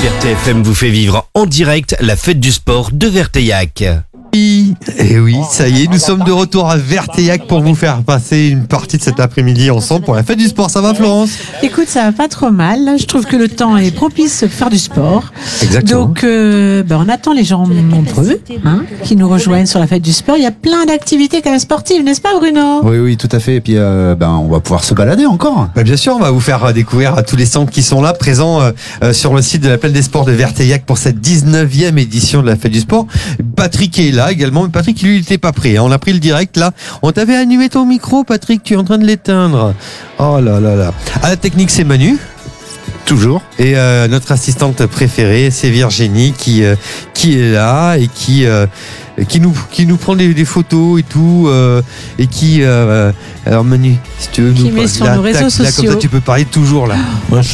RTFM vous fait vivre en direct la fête du sport de Verteillac. Et oui, ça y est, nous sommes de retour à Verteillac pour vous faire passer une partie de cet après-midi ensemble pour la fête du sport. Ça va, Florence ? Écoute, ça va pas trop mal. Là, je trouve que le temps est propice pour faire du sport. Exactement. Donc, on attend les gens nombreux qui nous rejoignent sur la fête du sport. Il y a plein d'activités quand même sportives, n'est-ce pas, Bruno ? Oui, tout à fait. Et puis, on va pouvoir se balader encore. Bien sûr, on va vous faire découvrir tous les centres qui sont là, présents sur le site de la Plaine des Sports de Verteillac pour cette 19e édition de la fête du sport. Patrick est là également, mais Patrick, lui, il n'était pas prêt. On a pris le direct là. On t'avait allumé ton micro, Patrick, tu es en train de l'éteindre. Oh là là là. À la technique, c'est Manu. Toujours. Et notre assistante préférée, c'est Virginie qui est là et qui nous prend des photos et tout et qui alors Manu, si tu veux qui nous met sur nos réseaux sociaux. Là, comme ça tu peux parler toujours là.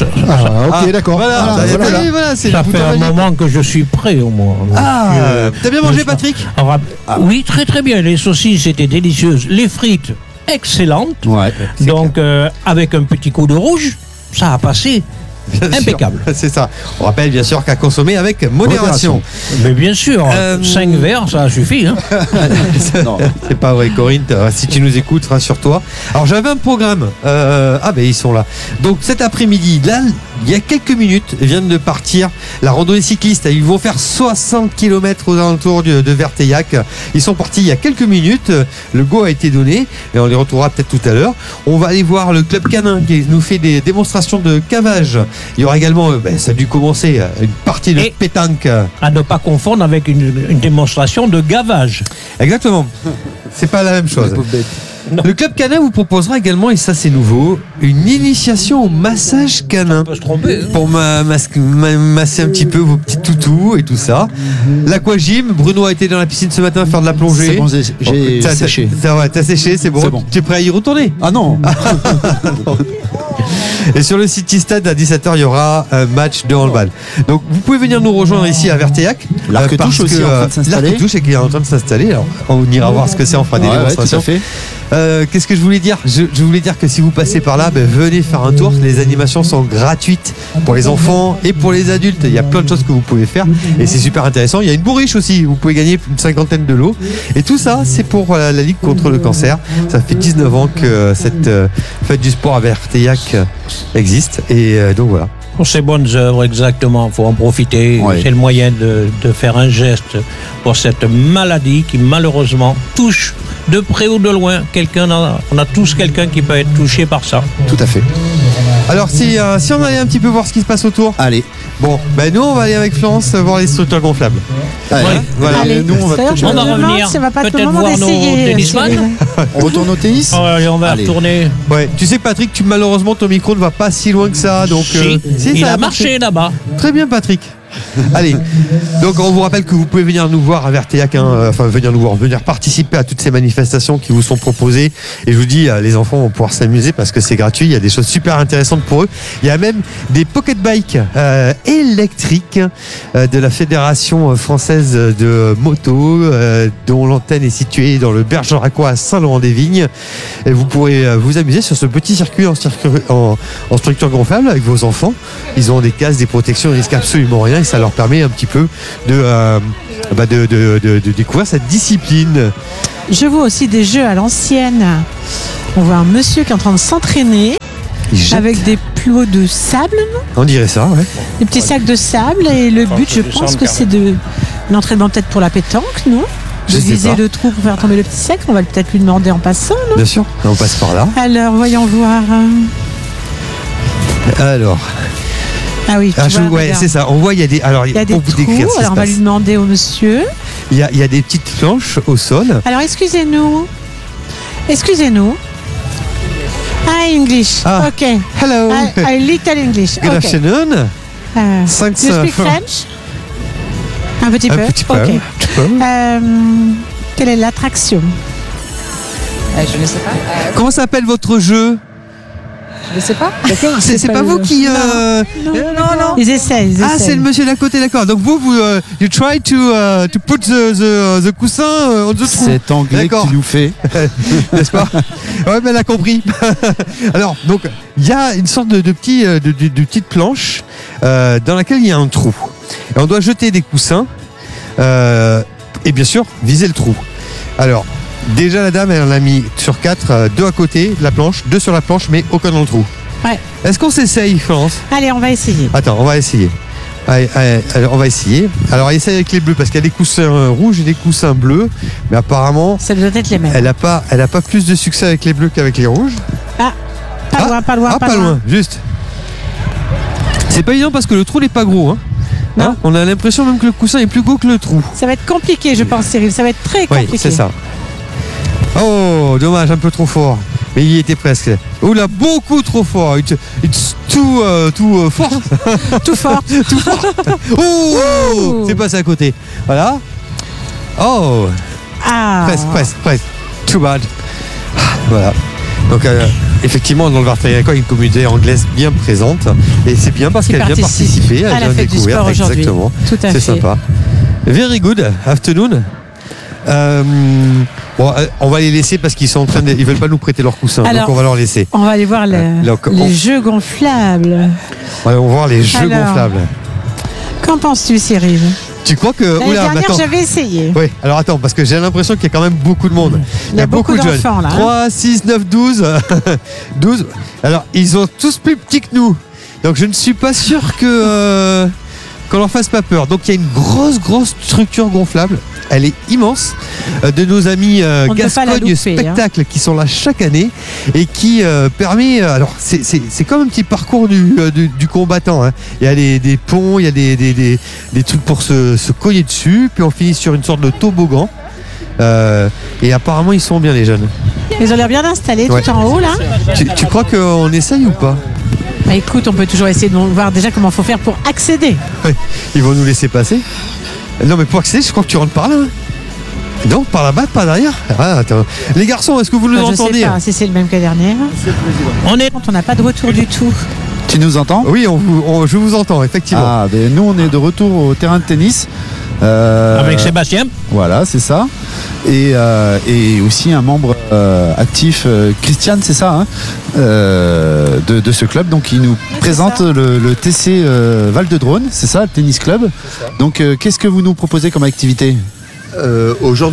Ok, d'accord. Voilà, c'est ça fait un moment que je suis prêt au moins. T'as bien mangé, Patrick ? Oui, très très bien. Les saucisses étaient délicieuses. Les frites, excellentes. Ouais. Donc avec un petit coup de rouge, ça a passé. Bien impeccable. Sûr, c'est ça. On rappelle bien sûr qu'à consommer avec modération. Mais bien sûr, 5 verres, ça suffit. Hein. Non, c'est pas vrai, Corinne. Si tu nous écoutes, rassure-toi. Alors j'avais un programme. Ils sont là. Donc cet après-midi, là, il y a quelques minutes, viennent de partir la randonnée cycliste. Ils vont faire 60 km aux alentours de Verteillac. Ils sont partis il y a quelques minutes. Le go a été donné et on les retrouvera peut-être tout à l'heure. On va aller voir le club canin qui nous fait des démonstrations de cavage. Il y aura également, ça a dû commencer, une partie de pétanque. À ne pas confondre avec une démonstration de gavage. Exactement. C'est pas la même chose. Le club canin vous proposera également, et ça c'est nouveau, une initiation au massage canin. On peut se tromper. Pour masser un petit peu vos petits toutous et tout ça. L'aquagym, Bruno a été dans la piscine ce matin faire de la plongée. C'est bon, j'ai séché. T'as séché, c'est bon. Tu es prêt à y retourner ? Ah non. Et sur le City Stade à 17h, il y aura un match de handball. Donc vous pouvez venir nous rejoindre ici à Verteillac. L'arc-touche aussi en train de s'installer. L'arc-touche est en train de s'installer. Alors, on ira voir ce que c'est, on fera des démonstrations. Tout à fait. Qu'est-ce que je voulais dire ? Je voulais dire que si vous passez par là, venez faire un tour. Les animations sont gratuites pour les enfants et pour les adultes. Il y a plein de choses que vous pouvez faire et c'est super intéressant. Il y a une bourriche aussi. Vous pouvez gagner une 50aine de lots. Et tout ça, c'est pour la Ligue contre le cancer. Ça fait 19 ans que cette fête du sport à Verteillac existe. Et donc voilà. Pour ces bonnes œuvres, exactement, il faut en profiter. Oui. C'est le moyen de faire un geste pour cette maladie qui malheureusement touche de près ou de loin quelqu'un. On a tous quelqu'un qui peut être touché par ça. Tout à fait. Alors si on allait un petit peu voir ce qui se passe autour. Allez. Bon, nous on va aller avec Florence voir les structures gonflables. Allez. Voilà. Allez, Nous, on va d'ailleurs, je me on va demande revenir, si ça va pas être le peut-être moment voir nos d'essayer, tennisman. Cyril. On retourne au tennis. Et on va Allez. retourner. Ouais, tu sais que Patrick, malheureusement ton micro ne va pas si loin que ça, donc Si, il ça a marché là-bas. Très bien, Patrick. Allez, donc on vous rappelle que vous pouvez venir nous voir à Verteillac, venir participer à toutes ces manifestations qui vous sont proposées. Et je vous dis, les enfants vont pouvoir s'amuser parce que c'est gratuit. Il y a des choses super intéressantes pour eux. Il y a même des pocket bikes électriques de la Fédération française de moto, dont l'antenne est située dans le Bergeracois à Saint-Laurent-des-Vignes. Et vous pourrez vous amuser sur ce petit circuit en structure gonflable avec vos enfants. Ils ont des casques, des protections, ils risquent absolument rien. Et ça leur permet un petit peu de découvrir cette discipline. Je vois aussi des jeux à l'ancienne. On voit un monsieur qui est en train de s'entraîner avec des plots de sable, non ? On dirait ça, ouais. Des petits sacs de sable. Et le but, je pense que c'est de l'entraînement peut-être pour la pétanque, non ? Je De sais viser pas. le trou pour faire tomber le petit sac. On va peut-être lui demander en passant, non ? Bien sûr, on passe par là. Alors, voyons voir. Alors, Ah oui, tu vois, ouais, regarde. c'est ça. On voit, il y a des. Alors, Il y a des pour vous trous, décrire ce qui alors on se va lui passe. demander au monsieur. Il y a des petites planches au sol. Alors excusez-nous. Hi English. Ah. Ok. Hello. I little English. Good Ok. afternoon. Thanks. You speak French? Un petit peu. petit peu. Ok. Un petit peu. Quelle est l'attraction? Je ne sais pas. Comment s'appelle votre jeu ? Je ne sais pas. C'est pas vous qui. Non. Ils essayent. Ah, c'est le monsieur d'à côté, d'accord. Donc vous you try to put the coussin on the trou. Cet anglais D'accord. qui nous fait. N'est-ce pas? Ouais, mais elle a compris. Alors, donc, il y a une sorte de petites planches dans laquelle il y a un trou. Et on doit jeter des coussins et bien sûr viser le trou. Alors, déjà la dame, elle en a mis sur 4, 2 à côté de la planche, 2 sur la planche, mais aucun dans le trou. Ouais. Est-ce qu'on s'essaye, Florence ? Allez, on va essayer. Attends, on va essayer. Allez, on va essayer. Alors, essaye avec les bleus parce qu'il y a des coussins rouges et des coussins bleus, mais apparemment, ça doit être les mêmes. Elle a pas plus de succès avec les bleus qu'avec les rouges. Pas loin. Juste. C'est pas évident parce que le trou n'est pas gros. Hein, on a l'impression même que le coussin est plus gros que le trou. Ça va être compliqué, je pense, Cyril. Ça va être très compliqué. Oui, c'est ça. Oh, dommage, un peu trop fort. Mais il y était presque. Oula, beaucoup trop fort. It's too fort. Tout fort. Tout fort. Oh, c'est passé à côté. Voilà. Oh. Presque. Too bad. Voilà. Donc, effectivement, dans le Vartaillac, il y a une communauté anglaise bien présente. Et c'est bien parce qu'elle vient participer à la fête du sport aujourd'hui. Exactement. Tout à fait. C'est sympa. Very good afternoon. Bon, on va les laisser parce qu'ils sont en train ils veulent pas nous prêter leurs coussins. Alors, donc on va leur laisser. On va aller voir les jeux gonflables. On va voir les jeux gonflables. Qu'en penses-tu, Cyril ? Tu crois que l'année dernière, j'avais essayé. Oui, alors attends, parce que j'ai l'impression qu'il y a quand même beaucoup de monde. Il y a beaucoup de jeunes. Là, 3, 6, 9, 12. 12. Alors, ils sont tous plus petits que nous. Donc, je ne suis pas sûr qu'on leur fasse pas peur. Donc, il y a une grosse structure gonflable. Elle est immense, de nos amis Gascogne Spectacle qui sont là chaque année et qui permet. Alors c'est comme un petit parcours du combattant. Hein. Il y a des ponts, il y a des trucs pour se cogner dessus, puis on finit sur une sorte de toboggan. Et apparemment ils sont bien les jeunes. Ils ont l'air bien installés tout en haut là. Tu crois qu'on essaye ou pas ? Bah écoute, on peut toujours essayer de voir déjà comment il faut faire pour accéder. Ils vont nous laisser passer ? Non mais pour accéder, je crois que tu rentres par là. Non, par là-bas, pas derrière. Attends. Les garçons, est-ce que vous nous entendez ? Je sais pas si c'est le même que la dernière. On n'a pas de retour du tout. Tu nous entends ? Oui, je vous entends, effectivement. Ben nous, on est de retour au terrain de tennis. Avec Sébastien. Voilà, c'est ça. Et aussi un membre actif, Christiane, c'est ça, hein, de ce club. Donc il nous présente le TC Val de Drône, c'est ça, le tennis club. Donc qu'est-ce que vous nous proposez comme activité ? Aujourd'hui ?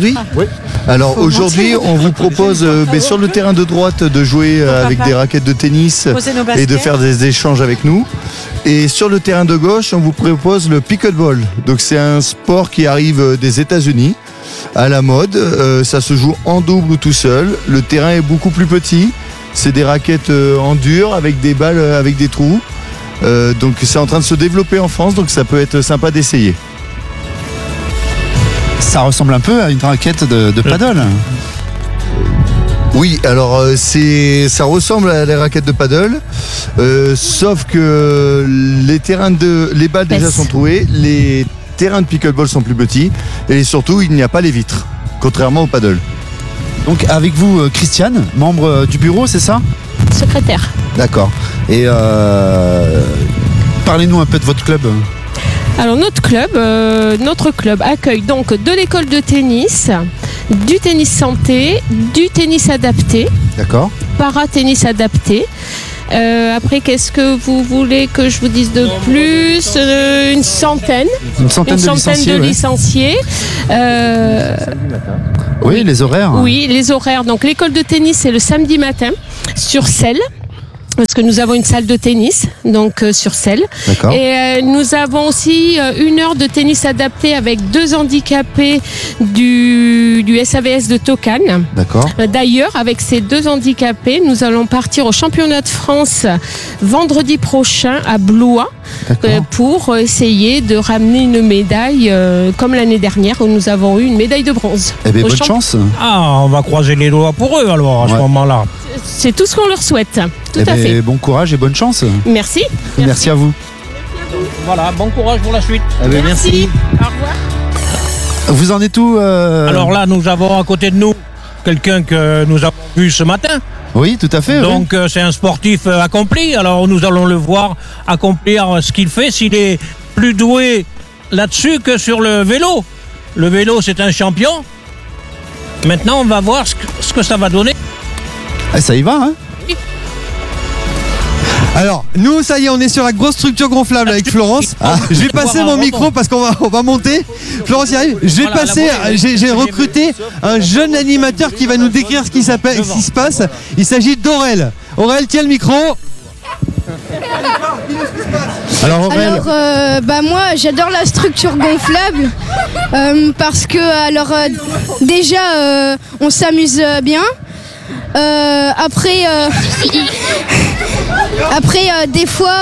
Oui. Alors aujourd'hui, on vous propose sur le terrain de droite de jouer avec des raquettes de tennis et de faire des échanges avec nous. Et sur le terrain de gauche, on vous propose le pickleball. Donc c'est un sport qui arrive des États-Unis à la mode. Ça se joue en double ou tout seul. Le terrain est beaucoup plus petit. C'est des raquettes en dur avec des balles avec des trous. Donc c'est en train de se développer en France. Donc ça peut être sympa d'essayer. Ça ressemble un peu à une raquette de paddle. Oui, alors ça ressemble à la raquette de paddle, sauf que les balles déjà sont trouées, les terrains de pickleball sont plus petits et surtout il n'y a pas les vitres, contrairement au paddle. Donc avec vous, Christiane, membre du bureau, c'est ça ? Secrétaire. D'accord. Et parlez-nous un peu de votre club. Alors notre club accueille donc de l'école de tennis, du tennis santé, du tennis adapté, d'accord, para-tennis adapté. Après, qu'est-ce que vous voulez que je vous dise de plus ? Une centaine de licenciés. Oui, les horaires. Oui, les horaires. Donc l'école de tennis, c'est le samedi matin sur Celle. Parce que nous avons une salle de tennis, donc sur Celle. D'accord. Et nous avons aussi 1 heure de tennis adapté avec 2 handicapés du SAVS de Tocane. D'accord. D'ailleurs, avec ces 2 handicapés, nous allons partir au championnat de France vendredi prochain à Blois pour essayer de ramener une médaille comme l'année dernière où nous avons eu une médaille de bronze. Eh bien, bonne chance. Ah, on va croiser les doigts pour eux alors à ce moment-là. C'est tout ce qu'on leur souhaite. Tout à fait. Bon courage et bonne chance. Merci. Merci à vous. Voilà, bon courage pour la suite. Merci. Au revoir. Vous en êtes où Alors là, nous avons à côté de nous quelqu'un que nous avons vu ce matin. Oui, tout à fait. Donc c'est un sportif accompli. Alors nous allons le voir accomplir ce qu'il fait. S'il est plus doué là-dessus que sur le vélo. Le vélo, c'est un champion. Maintenant, on va voir ce que ça va donner. Ça y va, hein ? Alors, nous, ça y est, on est sur la grosse structure gonflable avec Florence. Je vais passer mon micro parce qu'on va monter. Florence y arrive. Je vais passer. J'ai recruté un jeune animateur qui va nous décrire ce qui se passe. Il s'agit d'Aurel. Aurel, tiens le micro. Alors moi j'adore la structure gonflable parce que déjà on s'amuse bien. Après des fois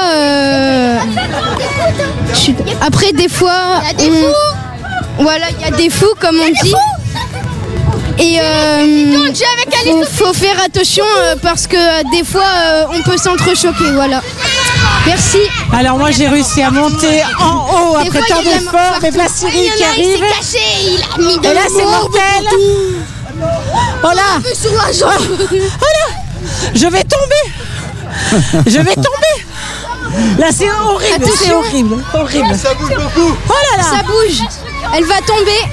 voilà, il y a des fous comme on dit. Et faut faire attention parce que des fois on peut s'entrechoquer, voilà. Merci. Alors moi j'ai réussi à monter en haut après tant d'efforts, mais voilà Cyril qui arrive. Il a mis de et là c'est mortel. Oh là. Oh là. Je vais tomber. Là c'est horrible, c'est horrible. Ça bouge beaucoup. Oh là là. Ça bouge. Elle va tomber.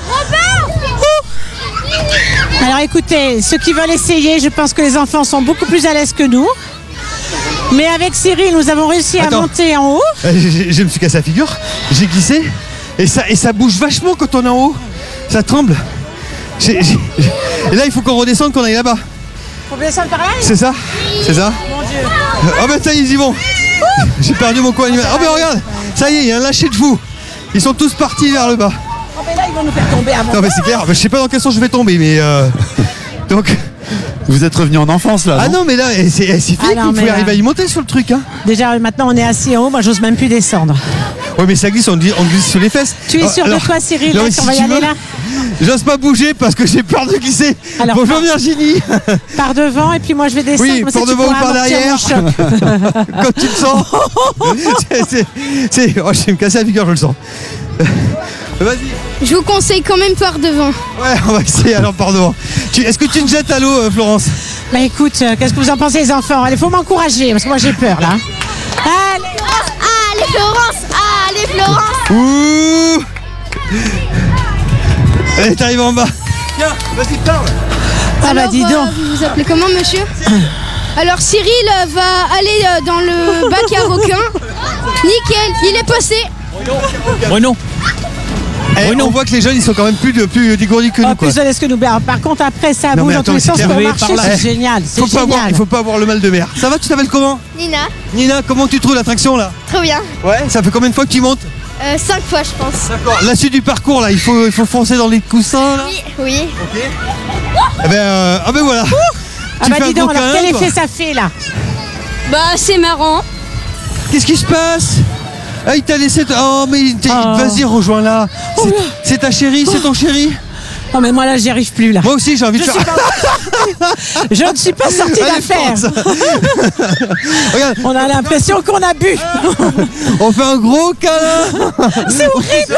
Alors écoutez, ceux qui veulent essayer, je pense que les enfants sont beaucoup plus à l'aise que nous. Mais avec Cyril, nous avons réussi à monter en haut. Je me suis cassé la figure, j'ai glissé et ça bouge vachement quand on est en haut. Ça tremble. Et là, il faut qu'on redescende, qu'on aille là-bas. Faut descendre par là. C'est ça. Mon Dieu. Oh ben ça y est, ils y vont. J'ai perdu mon co-animateur. Oh ben regarde, ça y est, il y a un lâcher de fou. Ils sont tous partis vers le bas. Oh mais là, ils vont nous faire tomber avant. Non mais c'est clair, je sais pas dans quel sens je vais tomber, mais donc. Vous êtes revenu en enfance là. Non mais là, c'est fini, vous pouvez arriver à y monter sur le truc. Hein. Déjà maintenant on est assis en haut, moi j'ose même plus descendre. Ouais mais ça glisse, on glisse sur les fesses. Tu es sûr de toi Cyril, non, on va y aller là? J'ose pas bouger parce que j'ai peur de glisser. Alors, bonjour Virginie. Par devant et puis moi je vais descendre. Oui, par devant ou par derrière. Quand tu le sens. Oh, je vais me casser la figure, je le sens. Vas-y. Je vous conseille quand même par devant. Ouais, on va essayer alors par devant. Est-ce que tu te jettes à l'eau, Florence? Bah écoute, qu'est-ce que vous en pensez les enfants? Allez, faut m'encourager parce que moi j'ai peur là. Allez Florence. Allez Florence. Ouh. Allez, t'arrives en bas. Tiens, vas-y, parle. Ah bah dis donc. Vous vous appelez comment monsieur? Alors Cyril va aller dans le bac à requins. Nickel, il est passé. Bruno. On voit que les jeunes ils sont quand même plus dégourdis que nous. Plus à l'aise que nous. Par contre après ça bouge dans tous les sens pour marcher, c'est génial. C'est génial. Il faut pas avoir le mal de mer. Ça va, tu t'appelles comment? Nina, comment tu trouves l'attraction là? Trop bien. Ouais, ça fait combien de fois que tu montes? 5 fois je pense. D'accord. La suite du parcours là, il faut foncer dans les coussins là. Oui. Ok. Ben voilà. Ah bah dis donc, alors quel effet ça fait là? Bah c'est marrant. Qu'est-ce qui se passe? Ah, il t'a laissé. Oh mais vas-y, rejoins-la. C'est ta chérie, c'est ton chéri. Non mais moi là j'y arrive plus là. Moi aussi j'ai envie de faire. Je ne suis pas sortie d'affaire. Regarde. On a l'impression qu'on a bu. On fait un gros câlin. C'est horrible.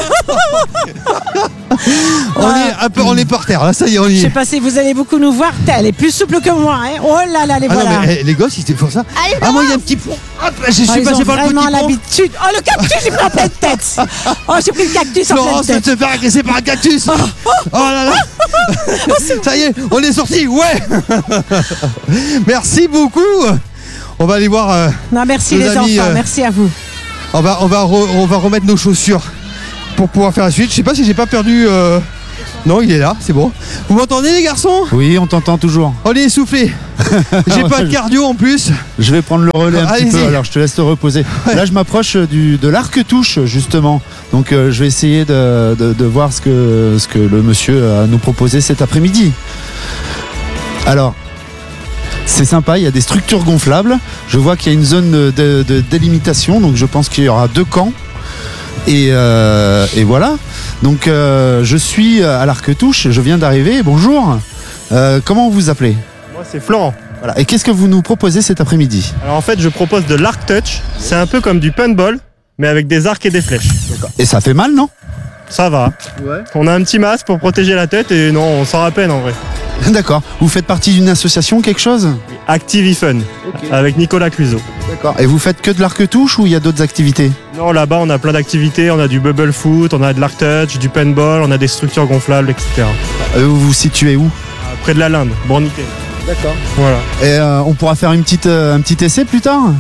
On est par terre là, ça y est, on y est. Je sais pas si vous allez beaucoup nous voir. Elle est plus souple que moi. Hein. Oh là là, les voilà. Non, mais, les gosses ils font ça. Allez, moi il y a un petit pont. Hop, je suis passé par le petit pont. Vraiment l'habitude. Oh le cactus, j'ai pris en pleine tête. Oh j'ai pris le cactus en pleine Florence, tête. te faire agresser par un cactus. Oh là là. Ça y est, on est sorti. Ouais. Merci beaucoup. On va aller voir. Non merci les amis, enfants, merci à vous. On va remettre nos chaussures pour pouvoir faire la suite. Je sais pas si j'ai pas perdu. Non, il est là, c'est bon. Vous m'entendez les garçons? Oui, on t'entend toujours. On est essoufflé. J'ai pas de cardio en plus. Je vais prendre le relais un petit peu, alors je te laisse te reposer. Ouais. Là, je m'approche de l'arc-touche, justement. Donc, je vais essayer de voir ce que le monsieur a nous proposé cet après-midi. Alors, c'est sympa, il y a des structures gonflables. Je vois qu'il y a une zone de délimitation, donc je pense qu'il y aura 2 camps. Et voilà. Donc, je suis à l'arc-touche, je viens d'arriver. Bonjour. Comment vous vous appelez? Moi, c'est Florent. Voilà. Et qu'est-ce que vous nous proposez cet après-midi? Alors en fait, je propose de l'arc touch. C'est un peu comme du paintball, mais avec des arcs et des flèches. D'accord. Et ça fait mal, non? Ça va. Ouais. On a un petit masque pour protéger la tête et non, on s'en rappelle en vrai. D'accord. Vous faites partie d'une association, quelque chose? Active Fun, avec Nicolas Cluiseau. D'accord. Et vous faites que de l'arc-touche ou il y a d'autres activités? Non, là-bas, on a plein d'activités. On a du bubble foot, on a de l'arc touch, du paintball, on a des structures gonflables, etc. Vous vous situez où? Près de la Linde, Borniquet. D'accord. Voilà. Et on pourra faire un petit essai plus tard?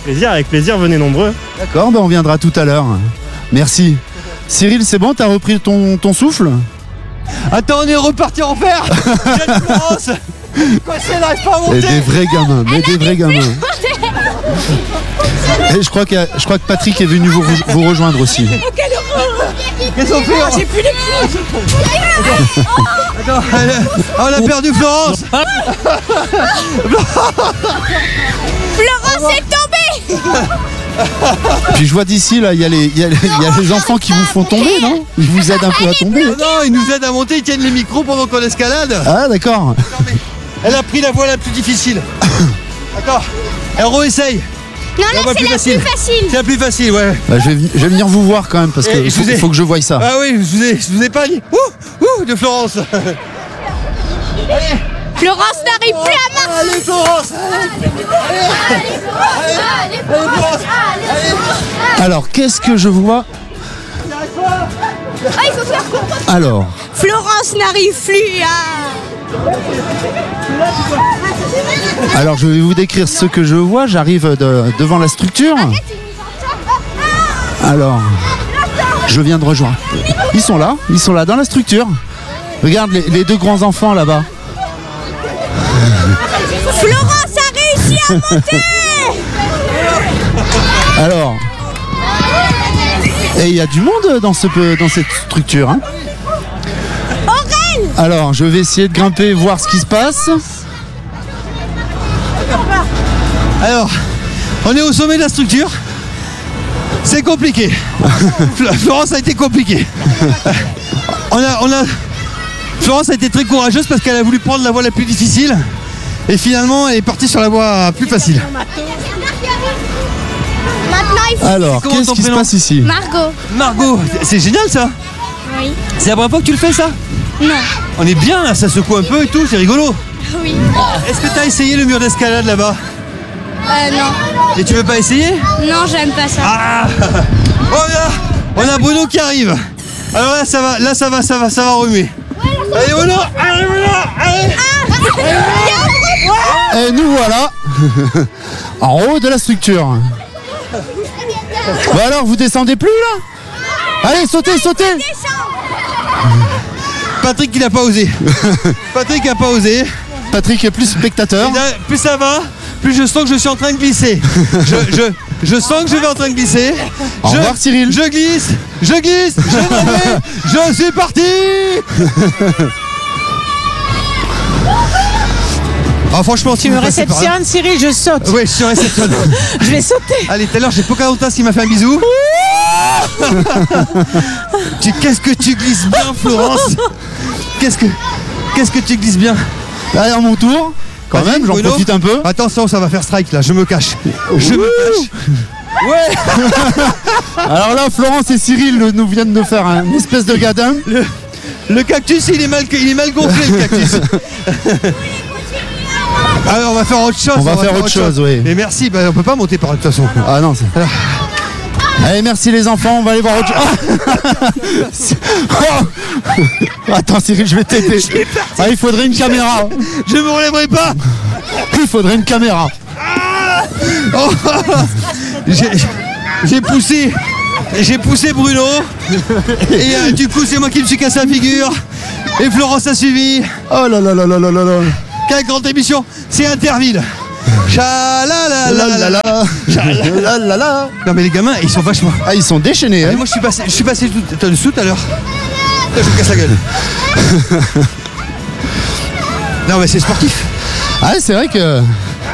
Avec plaisir, venez nombreux. D'accord, on viendra tout à l'heure. Merci. Cyril, c'est bon, t'as repris ton souffle? Attends, on est reparti en fer. Florence. Quoi, c'est, elle n'arrive pas à monter. Des vrais gamins, des vrais gamins. Et je crois que Patrick est venu vous rejoindre aussi. Qu'est-ce qu'on fait? J'ai plus les pieds. Attends, on a perdu Florence. Florence est tombée. Puis je vois d'ici, là, il y a les enfants qui vous font tomber, non? Ils vous aident un peu à tomber. Non, ils nous aident à monter, ils tiennent les micros pendant qu'on escalade. Ah, d'accord. Elle a pris la voie la plus difficile. D'accord. Elle réessaye. Non, là, c'est la plus facile. C'est la plus facile, ouais. Bah, je vais venir vous voir quand même parce que faut que je voie ça. Ah oui, je vous ai pas dit. Ouh, de Florence. Florence n'arrive plus à marcher. Allez, Florence. Allez, Florence. Alors, qu'est-ce que je vois? Ah, il faut faire quoi? Alors, Florence n'arrive plus à... Alors, je vais vous décrire ce que je vois. J'arrive devant la structure. Alors, je viens de rejoindre. Ils sont là dans la structure. Regarde les deux grands enfants là-bas. Florence a réussi à monter. Alors, et il y a du monde dans cette structure. Hein. Alors, je vais essayer de grimper, voir ce qui se passe. Alors, on est au sommet de la structure. C'est compliqué. Florence a été compliquée. Florence a été très courageuse parce qu'elle a voulu prendre la voie la plus difficile. Et finalement, elle est partie sur la voie plus facile. Maintenant, il faut... Alors, qu'est-ce qui se passe ici? Margot, c'est génial ça. Oui. C'est la première fois que tu le fais ça? Non. On est bien là, ça secoue un peu et tout, c'est rigolo. Oui. Est-ce que tu as essayé le mur d'escalade là-bas? Non. Et tu veux pas essayer? Non, j'aime pas ça. Ah. On a Bruno qui arrive. Alors là ça va remuer. Allez Bruno, allez Bruno, allez. Et nous voilà en haut de la structure. Bon alors, vous descendez plus là? Allez, sautez. Patrick il a pas osé. Patrick est plus spectateur. Plus ça va, plus je sens que je suis en train de glisser. Je sens que je vais en train de glisser. Au revoir Cyril. Je glisse, je suis parti. Ah, franchement, tu me réceptionnes, Cyril, je saute. Oui, je réceptionne. Je vais sauter. Allez, tout à l'heure, j'ai Pocahontas qui m'a fait un bisou. Qu'est-ce que tu glisses bien, Florence. Qu'est-ce que tu glisses bien. Allez, à mon tour. Quand même, j'en profite un peu. Attention, ça va faire strike là, je me cache. Ouais. Alors là, Florence et Cyril nous viennent de faire une espèce de gadin. Le cactus, il est mal gonflé, le cactus. Alors on va faire autre chose. On va faire autre chose, oui. Et merci, on peut pas monter par de toute façon. Ah non, c'est... Allez, merci les enfants, on va aller voir autre chose. Attends Cyril, je vais t'aider. Ah, il faudrait une caméra. Je me relèverai pas. Il faudrait une caméra. J'ai poussé Bruno. Et du coup c'est moi qui me suis cassé la figure. Et Florence a suivi. Oh là là là là là là là. Quelle grande émission. C'est Interville. Chalalala. Non mais les gamins ils sont vachement. Ah ils sont déchaînés hein. Moi je suis passé dessous tout à l'heure. Je me casse la gueule. Non mais c'est sportif. Ah c'est vrai que.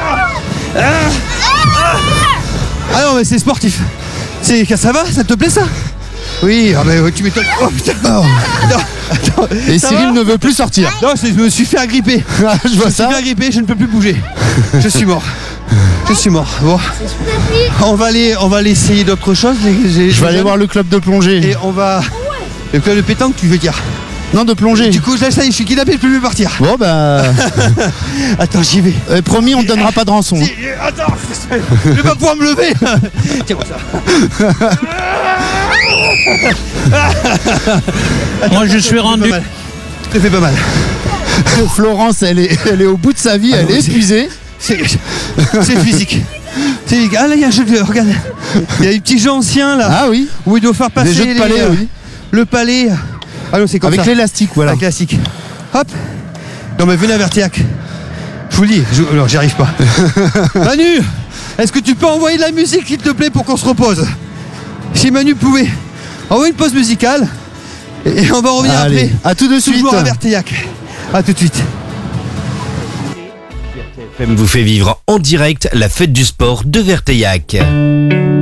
Ah non mais c'est sportif. Ça va? Ça te plaît ça? Oui, tu m'étonnes. Oh putain. Non, attends. Et Cyril ne veut plus sortir. Non, je me suis fait agripper. Je vois ça. Je me suis fait agripper, je ne peux plus bouger. Je suis mort. Bon. On va aller essayer d'autres choses. Je vais aller voir le club de plongée. Et on va. Le club de pétanque, tu veux dire? Non, de plongée. Du coup, là, ça y est, je suis kidnappé, je peux plus partir. Bon, bah. Attends, j'y vais. Promis, on ne donnera pas de rançon. Attends, je vais pas pouvoir me lever. Tiens-moi ça. Moi, je suis rendu. Je te fais pas mal. Florence, elle est au bout de sa vie, elle est épuisée. C'est physique. Ah là, il y a un jeu de. Regarde. Il y a des petits jeux anciens là. Ah oui. Où il doit faire passer des jeux de palais, oui. le palais. Ah non, c'est comme avec ça. Avec l'élastique, voilà. Avec l'élastique. Hop. Non, mais venez à Vertéac. Je vous le dis. Non, j'y arrive pas. Manu, est-ce que tu peux envoyer de la musique, s'il te plaît, pour qu'on se repose? Si Manu pouvait envoyer une pause musicale. Et on va revenir après. À tout de suite. Toujours à Vertéac. À tout de suite. RTFM vous fait vivre en direct la fête du sport de Verteillac.